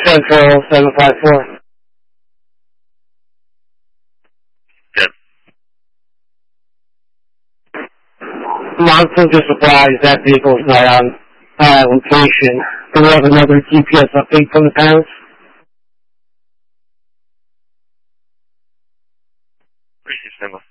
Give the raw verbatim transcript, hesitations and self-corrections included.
Central seven five four. Good. Monson just replies that vehicle is not on uh, location. Do we have another G P S update from the parents? Receive, stand by.